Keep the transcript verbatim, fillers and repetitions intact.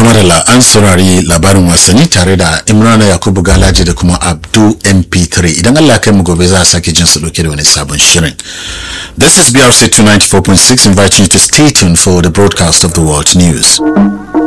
Tumarala an saurari labarin wasanni tare da Imrana Yakubu Galaji da kuma Abdu M P three. Idan Allah kai mu gobe za a sake jin su dauke da wani sabon shirin. This is B R C two ninety-four point six inviting you to stay tuned for the broadcast of the world news.